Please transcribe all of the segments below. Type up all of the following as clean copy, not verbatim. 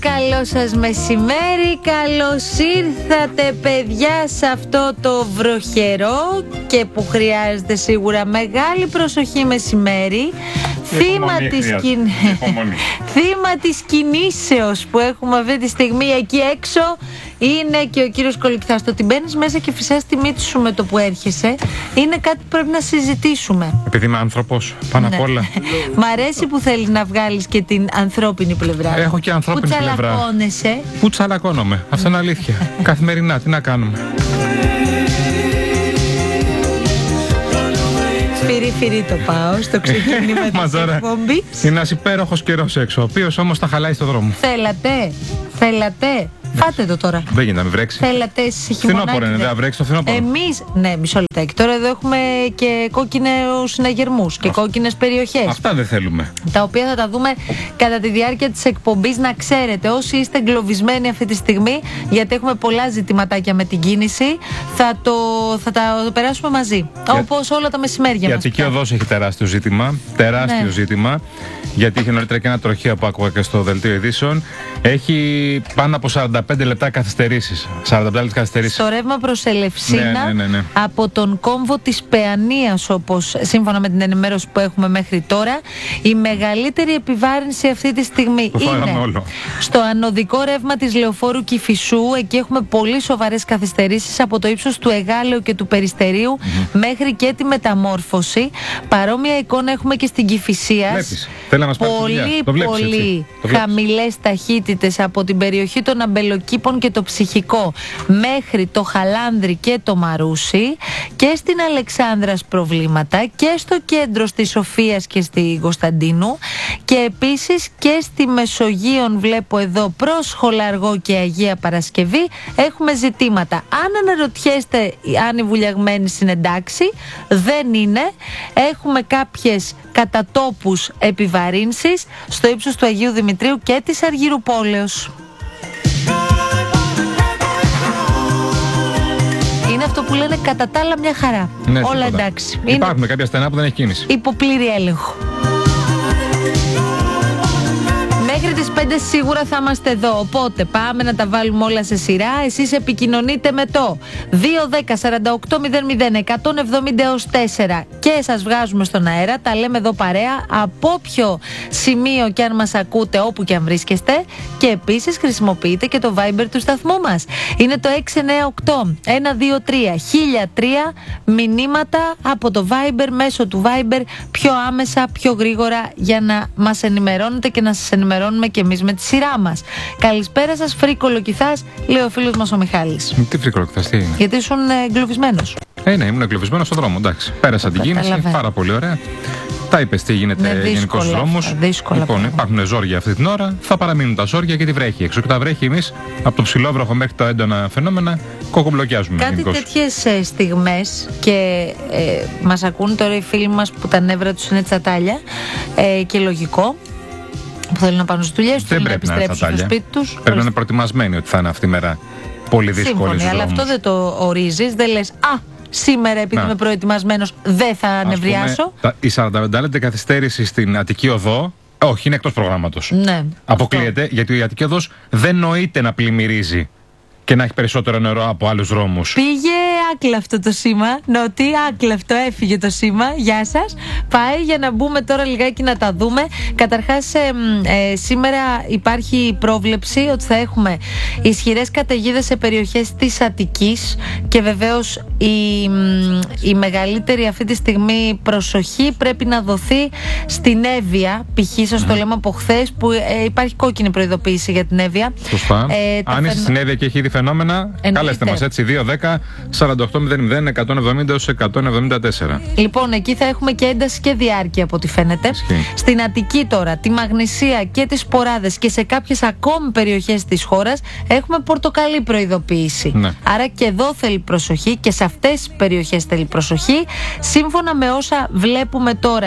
Καλό σας μεσημέρι, καλώς ήρθατε παιδιά σε αυτό το βροχερό και που χρειάζεται σίγουρα μεγάλη προσοχή μεσημέρι. Θύμα της κινήσεως που έχουμε αυτή τη στιγμή εκεί έξω είναι και ο κύριος Κολοκυθάς. Το ότι μπαίνεις μέσα και φυσάς τη μύτη σου με το που έρχεσαι είναι κάτι που πρέπει να συζητήσουμε. Επειδή είμαι άνθρωπος, πάνω απ' όλα. Μ' αρέσει που θέλεις να βγάλεις και την ανθρώπινη πλευρά. Έχω και ανθρώπινη πλευρά. Που τσαλακώνεσαι. Πού τσαλακώνομαι. Αυτό είναι αλήθεια. Καθημερινά, τι να κάνουμε. Φυρί το πάω στο ξεκίνημα της εκπομπής. Είναι ένας υπέροχος καιρός έξω, ο οποίος όμως τα χαλάει στο δρόμο. Θέλατε. Φάτε το τώρα. Δεν γίνεται να μην βρέξει. Θέλατε εσείς χειμωνάκι. Φθινόπωρο είναι, δεν θα βρέξει το φθινόπωρο. Εμείς, ναι, μισό λεπτάκι. Τώρα εδώ έχουμε και κόκκινους συναγερμούς και κόκκινες περιοχές. Αυτά δεν θέλουμε. Τα οποία θα τα δούμε κατά τη διάρκεια της εκπομπής. Να ξέρετε, όσοι είστε εγκλωβισμένοι αυτή τη στιγμή, γιατί έχουμε πολλά ζητηματάκια με την κίνηση, θα τα περάσουμε μαζί. Όπως όλα τα μεσημέρια μας. Η Αττική Οδός έχει τεράστιο ζήτημα. Τεράστιο ζήτημα. Γιατί είχε νωρίτερα και ένα τροχείο που άκουγα και στο δελτίο ειδήσεων. Έχει πάνω από 45 λεπτά καθυστερήσεις. 45 λεπτά καθυστερήσεις. Στο ρεύμα προς Ελευσίνα, ναι. από τον κόμβο της Παιανίας, όπως σύμφωνα με την ενημέρωση που έχουμε μέχρι τώρα, η μεγαλύτερη επιβάρυνση αυτή τη στιγμή είναι στο ανωδικό ρεύμα της Λεωφόρου Κηφισού. Εκεί έχουμε πολύ σοβαρές καθυστερήσεις από το ύψος του Εγάλεου και του Περιστερίου μέχρι και τη Μεταμόρφωση. Παρόμοια εικόνα έχουμε και στην Κηφισίας. Πολύ χαμηλές ταχύτητες από την περιοχή των Αμπελοκήπων και το Ψυχικό μέχρι το Χαλάνδρι και το Μαρούσι, και στην Αλεξάνδρας προβλήματα, και στο κέντρο στη Σοφίας και στη Κωνσταντίνου, και επίσης και στη Μεσογείον βλέπω εδώ προς Σχολαργό και Αγία Παρασκευή έχουμε ζητήματα. Αν αναρωτιέστε αν οι βουλιαγμένοι είναι εντάξει, δεν είναι. Έχουμε κάποιες κατά τόπους επιβαρύνσεις στο ύψος του Αγίου Δημητρίου και της Αργυρουπόλεως. Είναι αυτό που λένε κατά τα άλλα μια χαρά. Ναι, όλα εντάξει. Υπάρχουν κάποια στενά που δεν έχει κίνηση. Υπό πλήρη έλεγχο. Μέχρι τις 5 σίγουρα θα είμαστε εδώ. Οπότε πάμε να τα βάλουμε όλα σε σειρά. Εσείς επικοινωνείτε με το 210-4800-170-4 και σας βγάζουμε στον αέρα. Τα λέμε εδώ παρέα από όποιο σημείο και αν μας ακούτε, όπου και αν βρίσκεστε. Και επίσης χρησιμοποιείτε και το Viber του σταθμού μας. Είναι το 698-123-1003. Μηνύματα από το Viber, μέσω του Viber, πιο άμεσα, πιο γρήγορα, για να μας ενημερώνετε και να σας ενημερώνουμε και εμείς με τη σειρά μας. Καλησπέρα σας, Φρή Κολοκυθάς, λέει ο φίλος μας ο Μιχάλης. Τι Φρή Κολοκυθάς, τι είναι? Γιατί ήσουν εγκλωβισμένος. Ναι, ήμουν εγκλωβισμένος στον δρόμο, εντάξει. Πέρασα την κίνηση, πάρα πολύ ωραία. Τα είπες τι γίνεται γενικώς στους δρόμους. Λοιπόν, υπάρχουν ζόρια αυτή την ώρα, θα παραμείνουν τα ζόρια γιατί βρέχει έξω. Και τα βρέχει εμείς από το ψηλόβροχο μέχρι τα έντονα φαινόμενα κοκομπλοκιάζουμε. Κάτι τέτοιες στιγμές και μας ακούν τώρα οι φίλοι μας που τα νεύρα τους είναι τσατάλια και λογικό, που θέλουν να πάνε στις δουλειές, θέλουν να επιστρέψουν στο σπίτι τους. Πρέπει να είναι προετοιμασμένοι ότι θα είναι αυτή η μέρα πολύ δύσκολη. Σύμφωνοι, αλλά αυτό δεν το ορίζεις, δεν λες σήμερα επειδή είμαι προετοιμασμένος δεν θα νευριάσω. Η 45 λεπτά καθυστέρηση στην Αττική Οδό, όχι, είναι εκτός προγράμματος. Ναι. Αποκλείεται, γιατί η Αττική Οδός δεν νοείται να πλημμυρίζει και να έχει περισσότερο νερό από άλλους δρόμους. Πήγε άκλαυτο το σήμα. Νότι, άκλαυτο, έφυγε το σήμα. Γεια σας. Πάει για να μπούμε τώρα λιγάκι να τα δούμε. Καταρχάς, σήμερα υπάρχει πρόβλεψη ότι θα έχουμε ισχυρές καταιγίδες σε περιοχές της Αττικής και βεβαίως η μεγαλύτερη αυτή τη στιγμή προσοχή πρέπει να δοθεί στην Εύβοια. Π.χ. σας το λέμε από χθες που υπάρχει κόκκινη προειδοποίηση για την Εύβοια. Σωστά. Αν είσαι στην Εύβοια και έχει ήδη φαινόμενα, καλέστε μας έτσι 210-4800-170-174. Λοιπόν, εκεί θα έχουμε και ένταση και διάρκεια από ό,τι φαίνεται. Στην Αττική τώρα, τη Μαγνησία και τις Σποράδες και σε κάποιες ακόμη περιοχές της χώρας έχουμε πορτοκαλί προειδοποίηση. Ναι. Άρα και εδώ θέλει προσοχή και σε αυτές τις περιοχές θέλει προσοχή. Σύμφωνα με όσα βλέπουμε τώρα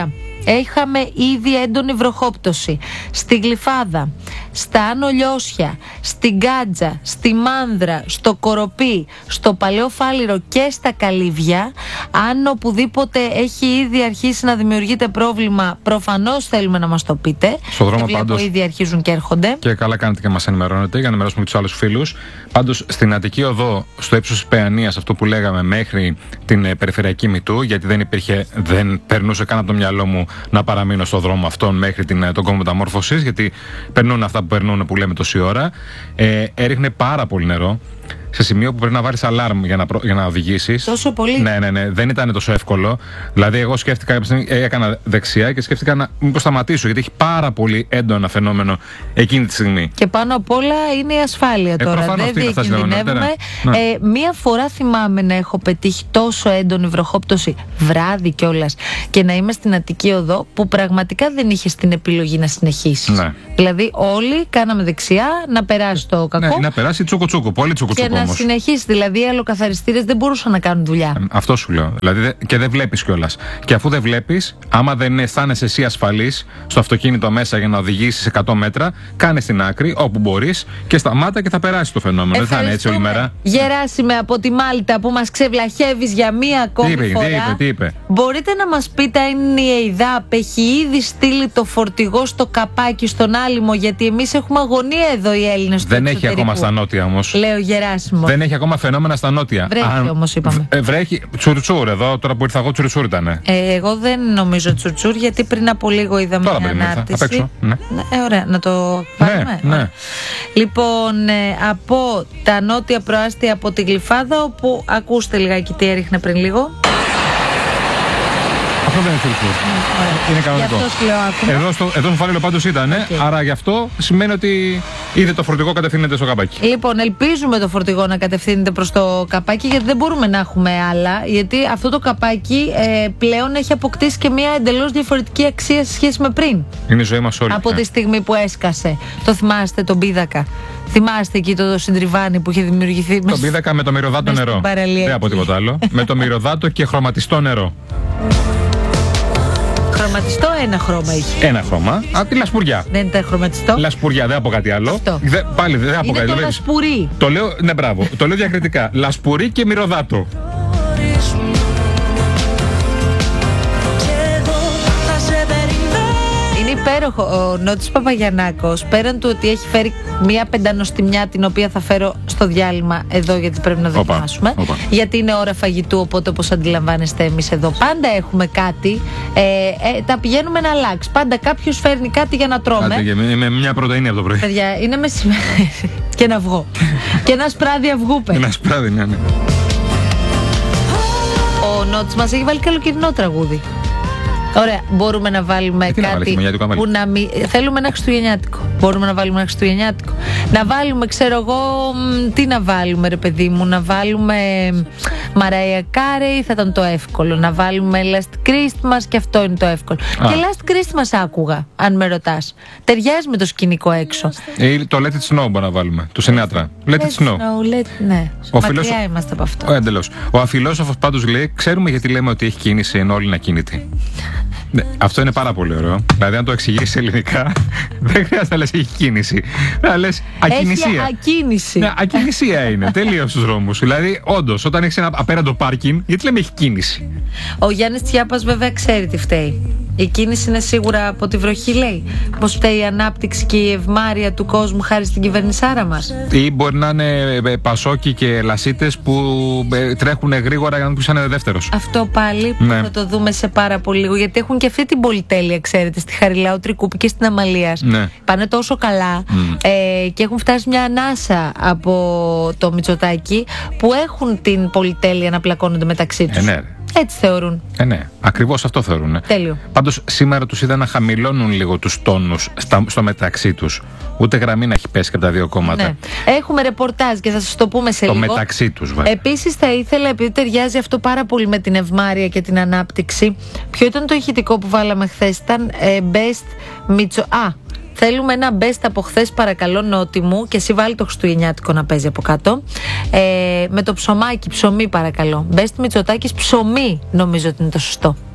είχαμε ήδη έντονη βροχόπτωση στη Γλυφάδα, στα Άνω Λιώσια, στην Κάντζα, στη Μάνδρα, στο Κοροπή, στο Παλαιό Φάληρο και στα Καλύβια. Αν οπουδήποτε έχει ήδη αρχίσει να δημιουργείται πρόβλημα, προφανώς θέλουμε να μας το πείτε. Στο δρόμο πάντως ήδη αρχίζουν και έρχονται. Και καλά κάνετε και μας ενημερώνετε για να μοιράσουμε και τους άλλους φίλους. Πάντως στην Αττική Οδό, στο ύψος της Παιανίας, αυτό που λέγαμε, μέχρι την περιφερειακή Μητού, γιατί δεν περνούσε καν από το μυαλό μου να παραμείνω στο δρόμο αυτόν μέχρι τον κόμμα Μεταμόρφωσης, γιατί περνούν αυτά που περνούν που λέμε τόση ώρα. Έριχνε πάρα πολύ νερό. Σε σημείο που πρέπει να βάλεις αλάρμ για να οδηγήσεις. Τόσο πολύ. Ναι. Δεν ήταν τόσο εύκολο. Δηλαδή, εγώ σκέφτηκα, έκανα δεξιά και σκέφτηκα μήπως σταματήσω, γιατί έχει πάρα πολύ έντονα φαινόμενο εκείνη τη στιγμή. Και πάνω απ' όλα είναι η ασφάλεια τώρα. Δεν διακινδυνεύουμε. Μία φορά θυμάμαι να έχω πετύχει τόσο έντονη βροχόπτωση, βράδυ κιόλας, και να είμαι στην Αττική Οδό, που πραγματικά δεν είχε την επιλογή να συνεχίσει. Ναι. Δηλαδή, όλοι κάναμε δεξιά να περάσει το κακό. Ναι, να περάσει τσούκο-τσούκο. Πολύ τσούκο-τσούκο. Να συνεχίσει. Δηλαδή, οι αλλοκαθαριστήρες δεν μπορούσαν να κάνουν δουλειά. Αυτό σου λέω. Δηλαδή, και δεν βλέπεις κιόλας. Και αφού δεν βλέπεις, άμα δεν αισθάνεσαι εσύ ασφαλής στο αυτοκίνητο μέσα για να οδηγήσεις 100 μέτρα, κάνε στην άκρη όπου μπορείς και σταμάτα και θα περάσει το φαινόμενο. Δεν θα είναι έτσι όλη μέρα. Γεράσιμε από τη Μάλτα που μας ξεβλαχεύεις για μία ακόμη φορά. Τι είπε. Μπορείτε να μας πείτε αν η ΕΙΔΑΠ έχει ήδη στείλει το φορτηγό στο καπάκι στον Άλυμο, γιατί εμείς έχουμε αγωνία εδώ οι Έλληνες. Δεν έχει ακόμα στα νότια όμως. Λέω Γεράσιμο. Δεν έχει ακόμα φαινόμενα στα νότια. Βρέχει όμως, είπαμε. Βρέχει τσουρτσούρ εδώ, τώρα που ήρθα εγώ τσουρτσούρ ήταν. Εγώ δεν νομίζω τσουρτσούρ, γιατί πριν από λίγο είδαμε μια ανάρτηση. Απ' έξω. Ναι. Ωραία, να το πάρουμε. Ναι. Λοιπόν, από τα νότια προάστια, από τη Γλυφάδα, όπου ακούστε λιγάκι τι έριχνε πριν λίγο. Αυτό δεν είναι τσουρτσούρ. Είναι κανονικό. Εδώ στο Φάληρο πάντως ήταν, άρα γι' αυτό σημαίνει ότι ήδη το φορτηγό κατευθύνεται στο καπάκι. Λοιπόν, ελπίζουμε το φορτηγό να κατευθύνεται προς το καπάκι, γιατί δεν μπορούμε να έχουμε άλλα. Γιατί αυτό το καπάκι πλέον έχει αποκτήσει και μια εντελώς διαφορετική αξία σε σχέση με πριν. Είναι η ζωή μας όλη. Από τη στιγμή που έσκασε. Το θυμάστε τον πίδακα? Θυμάστε εκεί το συντριβάνι που είχε δημιουργηθεί? Τον πίδακα με το μυρωδάτο νερό. Δεν από τίποτα άλλο. Με το μυρωδάτο και χρωματιστό νερό. Χρωματιστό ένα χρώμα είχε. Ένα χρώμα. Από τη λασπουριά. Δεν ήταν χρωματιστό. Λασπουριά, δεν από κάτι άλλο. Πάλι δεν από κάτι άλλο. Είναι το λασπουρί. Το λέω, ναι, μπράβο. Το λέω διακριτικά. Λασπουρί και μυρωδάτο. Υπέροχο ο Νότης Παπαγιαννάκος, πέραν του ότι έχει φέρει μια πεντανοστιμιά, την οποία θα φέρω στο διάλειμμα εδώ, γιατί πρέπει να δοκιμάσουμε. Γιατί είναι ώρα φαγητού, οπότε όπως αντιλαμβάνεστε εμείς εδώ πάντα έχουμε κάτι. Τα πηγαίνουμε να αλλάξει. Πάντα κάποιος φέρνει κάτι για να τρώμε. Με μια πρωτεΐνη από το πρωί. Παιδιά, είναι μεσημέρι και ένα αυγό. Και ένα σπράδι αυγού πέρα. Ένα σπράδι, ναι. Ο Νότης μας έχει βάλει καλοκαιρινό τραγούδι. Ωραία, μπορούμε να βάλουμε κάτι που να μην... Θέλουμε ένα χριστουγεννιάτικο. Μπορούμε να βάλουμε ένα χριστουγεννιάτικο. Να βάλουμε, ξέρω εγώ, τι να βάλουμε, ρε παιδί μου. Να βάλουμε Μαράια Κάρεϊ, θα ήταν το εύκολο. Να βάλουμε Last Christmas, και αυτό είναι το εύκολο. Και Last Christmas άκουγα, αν με ρωτάς. Ταιριάζει με το σκηνικό έξω. Το Let It Snow μπορούμε να βάλουμε, του Σινάτρα. Let It Snow. Ναι, μακριά είμαστε από αυτό. Εντελώς. Ο αφιλόσοφος πάντως λέει, ξέρουμε γιατί λέμε ότι έχει κίνηση ενώ όλοι είναι ακίνητοι. Ναι, αυτό είναι πάρα πολύ ωραίο. Δηλαδή, αν το εξηγήσει ελληνικά, δεν χρειάζεται να λες έχει κίνηση. Να λες ακινησία. Έχει ακίνηση. Ναι, ακινησία είναι. Τελείως στους δρόμους. Δηλαδή, όντως, όταν έχεις ένα απέραντο πάρκινγκ, γιατί λέμε έχει κίνηση. Ο Γιάννης Τσιάπας βέβαια ξέρει τι φταίει. Η κίνηση είναι σίγουρα από τη βροχή, λέει. Πως φταίει η ανάπτυξη και η ευμάρεια του κόσμου χάρη στην κυβερνησάρα μας. Ή μπορεί να είναι πασόκοι και λασίτες που τρέχουν γρήγορα για να τους είναι δεύτερος. Αυτό πάλι που θα το δούμε σε πάρα πολύ λίγο. Γιατί έχουν και αυτή την πολυτέλεια, ξέρετε, στη Χαριλάου, Τρικούπη και στην Αμαλίας. Ναι. Πάνε τόσο καλά και έχουν φτάσει μια ανάσα από το Μητσοτάκη, που έχουν την πολυτέλεια να πλακώνονται μεταξύ τους. Ναι. Έτσι θεωρούν. Ναι, ακριβώς αυτό θεωρούν. Τέλειο. Πάντως σήμερα τους είδα να χαμηλώνουν λίγο τους τόνους στο μεταξύ τους. Ούτε γραμμή να έχει πέσει και από τα δύο κόμματα. Ναι. Έχουμε ρεπορτάζ και θα σας το πούμε σε λίγο. Το μεταξύ τους, βέβαια. Επίσης θα ήθελα, επειδή ταιριάζει αυτό πάρα πολύ με την ευμάρεια και την ανάπτυξη, ποιο ήταν το ηχητικό που βάλαμε χθες? Ήταν Best Μητσο... Θέλουμε ένα best από χθες, παρακαλώ, Νότι μου, και εσύ βάλει το χριστουγεννιάτικο να παίζει από κάτω. Με το ψωμάκι, ψωμί, παρακαλώ. Best Μητσοτάκης ψωμί, νομίζω ότι είναι το σωστό.